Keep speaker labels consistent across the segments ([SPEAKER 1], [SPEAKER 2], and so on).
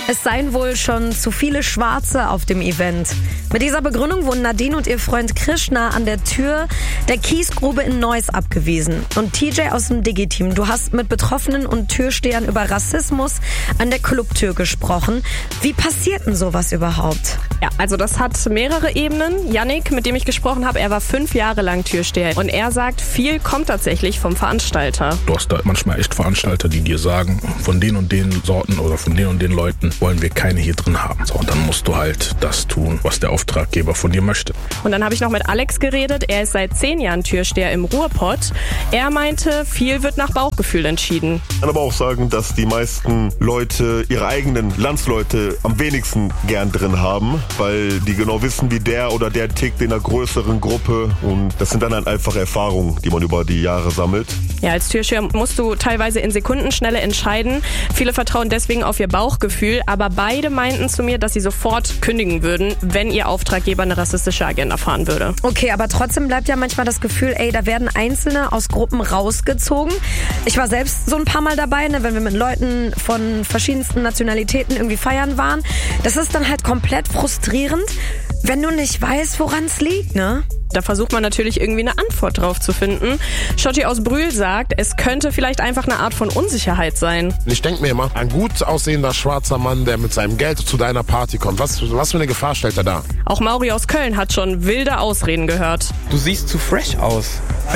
[SPEAKER 1] Es seien wohl schon zu viele Schwarze auf dem Event. Mit dieser Begründung wurden Nadine und ihr Freund Krishna an der Tür der Kiesgrube in Neuss abgewiesen. Und TJ aus dem Digi-Team, du hast mit Betroffenen und Türstehern über Rassismus an der Clubtür gesprochen. Wie passiert denn sowas überhaupt?
[SPEAKER 2] Ja, also das hat mehrere Ebenen. Yannick, mit dem ich gesprochen habe, er war 5 Jahre lang Türsteher. Und er sagt, viel kommt tatsächlich vom Veranstalter.
[SPEAKER 3] Du hast da manchmal echt Veranstalter, die dir sagen, von den und den Sorten oder von den und den Leuten wollen wir keine hier drin haben. So, und dann musst du halt das tun, was der Auftraggeber von dir möchte.
[SPEAKER 2] Und dann habe ich noch mit Alex geredet. Er ist seit 10 Jahren Türsteher im Ruhrpott. Er meinte, viel wird nach Bauchgefühl entschieden.
[SPEAKER 4] Ich kann aber auch sagen, dass die meisten Leute ihre eigenen Landsleute am wenigsten gern drin haben, weil die genau wissen, wie der oder der tickt in einer größeren Gruppe. Und das sind dann halt einfach Erfahrungen, die man über die Jahre sammelt.
[SPEAKER 2] Ja, als Türsteher musst du teilweise in Sekundenschnelle entscheiden. Viele vertrauen deswegen auf ihr Bauchgefühl, aber beide meinten zu mir, dass sie sofort kündigen würden, wenn ihr Auftraggeber eine rassistische Agenda fahren würde.
[SPEAKER 1] Okay, aber trotzdem bleibt ja manchmal das Gefühl, da werden Einzelne aus Gruppen rausgezogen. Ich war selbst so ein paar Mal dabei, wenn wir mit Leuten von verschiedensten Nationalitäten irgendwie feiern waren. Das ist dann halt komplett frustrierend, wenn du nicht weißt, woran es liegt, ne?
[SPEAKER 2] Da versucht man natürlich irgendwie eine Antwort drauf zu finden. Schotti aus Brühl sagt, es könnte vielleicht einfach eine Art von Unsicherheit sein.
[SPEAKER 5] Ich denke mir immer, ein gut aussehender schwarzer Mann, der mit seinem Geld zu deiner Party kommt, was für eine Gefahr stellt er da?
[SPEAKER 2] Auch Mauri aus Köln hat schon wilde Ausreden gehört.
[SPEAKER 6] Du siehst zu fresh aus.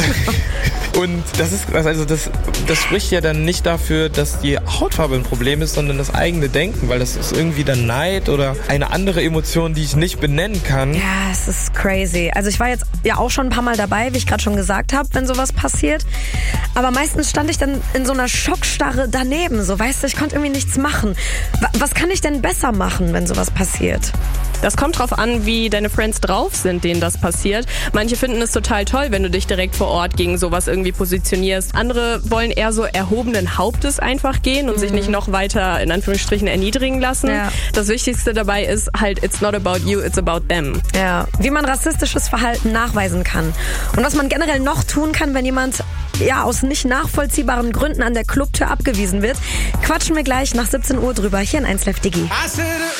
[SPEAKER 6] Und das spricht ja dann nicht dafür, dass die Hautfarbe ein Problem ist, sondern das eigene Denken, weil das ist irgendwie dann Neid oder eine andere Emotion, die ich nicht benennen kann.
[SPEAKER 1] Ja, es ist crazy. Also ich war jetzt ja auch schon ein paar Mal dabei, wie ich gerade schon gesagt habe, wenn sowas passiert. Aber meistens stand ich dann in so einer Schockstarre daneben. So, weißt du, ich konnte irgendwie nichts machen. Was kann ich denn besser machen, wenn sowas passiert?
[SPEAKER 2] Das kommt drauf an, wie deine Friends drauf sind, denen das passiert. Manche finden es total toll, wenn du dich direkt vor Ort gegen sowas irgendwie positionierst. Andere wollen eher so erhobenen Hauptes einfach gehen und sich nicht noch weiter, in Anführungsstrichen, erniedrigen lassen. Ja. Das Wichtigste dabei ist halt, it's not about you, it's about them.
[SPEAKER 1] Ja, wie man rassistisches Verhalten nachweisen kann. Und was man generell noch tun kann, wenn jemand aus nicht nachvollziehbaren Gründen an der Clubtür abgewiesen wird, quatschen wir gleich nach 17 Uhr drüber hier in 1Live Digi.